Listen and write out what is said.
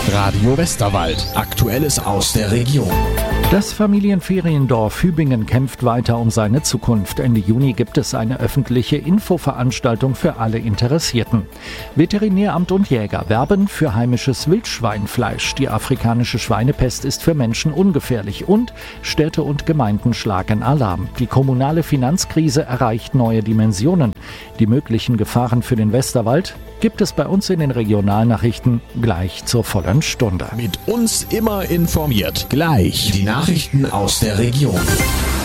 Radio Westerwald. Aktuelles aus der Region. Das Familienferiendorf Hübingen kämpft weiter um seine Zukunft. Ende Juni gibt es eine öffentliche Infoveranstaltung für alle Interessierten. Veterinäramt und Jäger werben für heimisches Wildschweinfleisch. Die afrikanische Schweinepest ist für Menschen ungefährlich und Städte und Gemeinden schlagen Alarm. Die kommunale Finanzkrise erreicht neue Dimensionen. Die möglichen Gefahren für den Westerwald gibt es bei uns in den Regionalnachrichten gleich zur vollen Stunde. Mit uns immer informiert. Gleich die Nachrichten aus der Region.